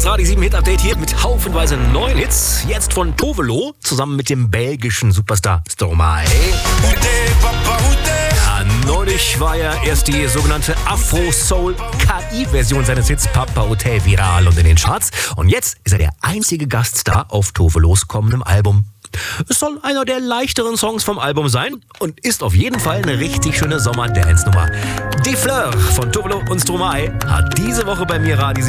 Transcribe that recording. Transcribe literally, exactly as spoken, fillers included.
Das Radio sieben Hit Update hier mit haufenweise neuen Hits. Jetzt von Tovelo zusammen mit dem belgischen Superstar Stromae. Ja, neulich war ja erst die sogenannte Afro-Soul-K I-Version seines Hits Papa Oute viral und in den Charts. Und jetzt ist er der einzige Gaststar auf Tovelos kommendem Album. Es soll einer der leichteren Songs vom Album sein und ist auf jeden Fall eine richtig schöne Sommer-Dance-Nummer. Die Fleur von Tovelo und Stromae hat diese Woche bei mir Radio